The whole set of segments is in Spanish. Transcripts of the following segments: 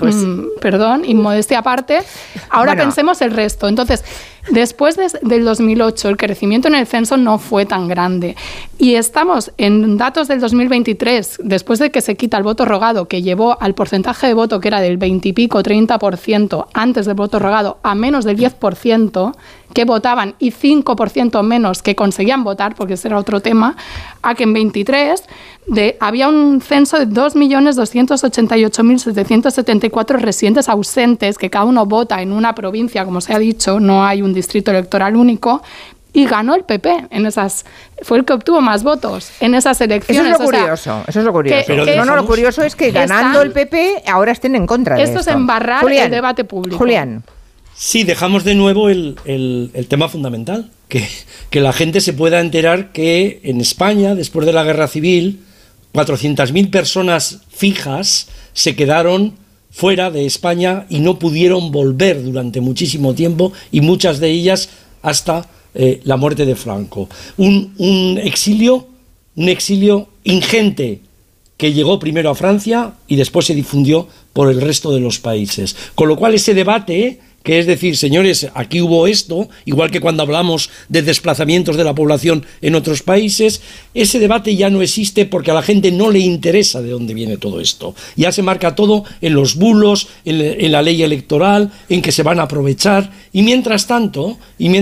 perdón, inmodestia aparte, ahora pensemos el resto. Entonces, después del 2008, el crecimiento en el censo no fue tan grande. Y estamos en datos del 2023, después de que se quita el voto rogado, que llevó al porcentaje de voto que era del 20 y pico, 30% antes del voto rogado, a menos del 10% que votaban y 5% menos que conseguían votar, porque ese era otro tema, a que en 23 había un censo de 2.288.774 residentes ausentes, que cada uno vota en una provincia, como se ha dicho, no hay un distrito electoral único, y ganó el PP en esas, fue el que obtuvo más votos en esas elecciones. Eso es lo curioso, lo curioso es que ganando el PP ahora estén en contra de esto. Esto es embarrar el debate público. Julián. Sí, dejamos de nuevo el tema fundamental, que la gente se pueda enterar que en España, después de la Guerra Civil, 400.000 personas fijas se quedaron fuera de España y no pudieron volver durante muchísimo tiempo, y muchas de ellas hasta la muerte de Franco. Un exilio ingente que llegó primero a Francia y después se difundió por el resto de los países. Con lo cual ese debate, que es decir, señores, aquí hubo esto, igual que cuando hablamos de desplazamientos de la población en otros países, ese debate ya no existe porque a la gente no le interesa de dónde viene todo esto. Ya se marca todo en los bulos, en la ley electoral, en que se van a aprovechar, y mientras tanto,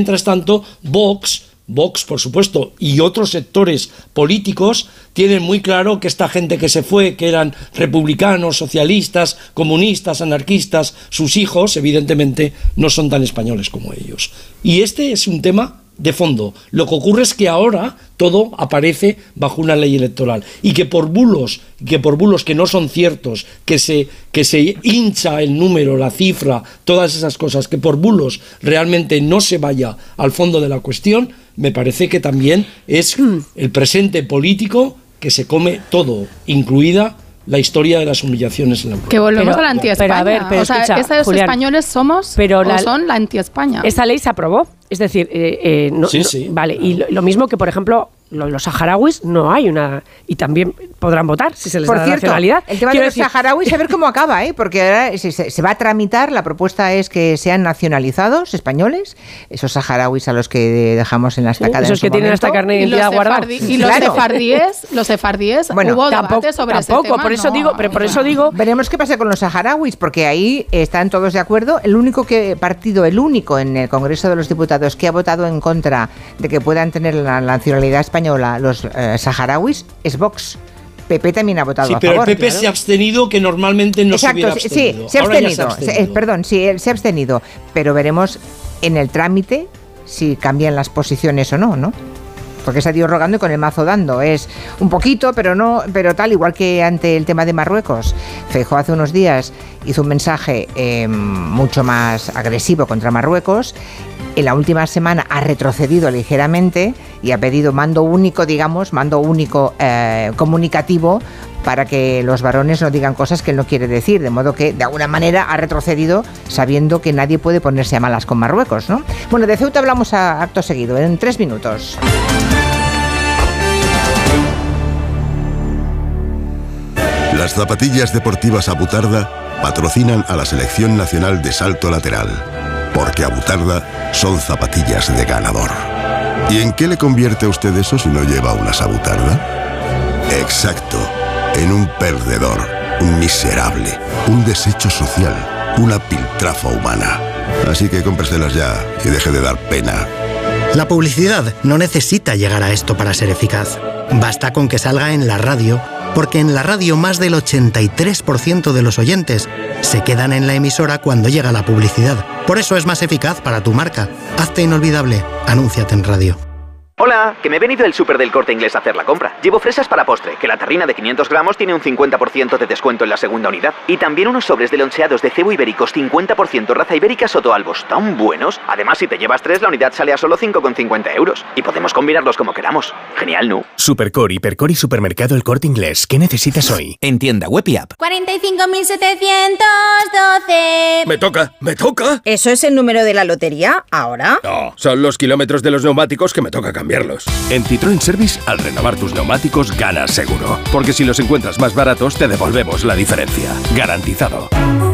Vox, por supuesto, y otros sectores políticos tienen muy claro que esta gente que se fue, que eran republicanos, socialistas, comunistas, anarquistas, sus hijos, evidentemente, no son tan españoles como ellos. Y este es un tema de fondo. Lo que ocurre es que ahora todo aparece bajo una ley electoral, y que por bulos que no son ciertos, que se hincha el número, la cifra, todas esas cosas, que por bulos realmente no se vaya al fondo de la cuestión, me parece que también es el presente político que se come todo, incluida la historia de las humillaciones en la mujer. Que volvemos a la anti-España. Pero escucha, estos Julián, españoles somos son la anti-España. Esta ley se aprobó. Es decir, sí. Vale, y lo mismo que, por ejemplo, los saharauis no hay una... Y también podrán votar si se les da la nacionalidad. El tema de los saharauis, a ver cómo acaba, porque ahora se va a tramitar, la propuesta es que sean nacionalizados españoles, esos saharauis a los que dejamos en la estacada. Esos que tienen hasta carne de identidad guardada. Y los sefardíes, hubo debate sobre ese tema. Por eso digo... Veremos qué pasa con los saharauis, porque ahí están todos de acuerdo. El único en el Congreso de los Diputados que ha votado en contra de que puedan tener la nacionalidad española los saharauis es Vox. PP también ha votado a favor. Sí, pero el PP se ha abstenido, que normalmente no se hubiera abstenido. Sí, se ha abstenido. Se ha abstenido. Pero veremos en el trámite si cambian las posiciones o no, ¿no? Porque se ha ido rogando y con el mazo dando. Es un poquito, pero tal, igual que ante el tema de Marruecos. Feijóo hace unos días hizo un mensaje mucho más agresivo contra Marruecos. En la última semana ha retrocedido ligeramente y ha pedido mando único comunicativo para que los varones no digan cosas que él no quiere decir, de modo que de alguna manera ha retrocedido sabiendo que nadie puede ponerse a malas con Marruecos, ¿no? Bueno, de Ceuta hablamos acto seguido, en 3 minutos. Las zapatillas deportivas Abutarda patrocinan a la Selección Nacional de Salto Lateral, porque Abutarda son zapatillas de ganador. ¿Y en qué le convierte a usted eso si no lleva unas Abutarda? Exacto, en un perdedor, un miserable, un desecho social, una piltrafa humana. Así que cómpreselas ya y deje de dar pena. La publicidad no necesita llegar a esto para ser eficaz. Basta con que salga en la radio, porque en la radio más del 83% de los oyentes se quedan en la emisora cuando llega la publicidad. Por eso es más eficaz para tu marca. Hazte inolvidable. Anúnciate en radio. Hola, que me he venido del súper del Corte Inglés a hacer la compra. Llevo fresas para postre, que la tarrina de 500 gramos tiene un 50% de descuento en la segunda unidad. Y también unos sobres de loncheados de cebo ibéricos 50% raza ibérica Sotoalbos, tan buenos. Además, si te llevas 3, la unidad sale a solo 5,50 €. Y podemos combinarlos como queramos. Genial, ¿no? Supercor, Hipercor y Supermercado El Corte Inglés. ¿Qué necesitas hoy? En tienda web y app. 45.712. Me toca. ¿Eso es el número de la lotería? ¿Ahora? No, son los kilómetros de los neumáticos que me toca cambiarlos. En Citroën Service, al renovar tus neumáticos, ganas seguro. Porque si los encuentras más baratos, te devolvemos la diferencia. Garantizado.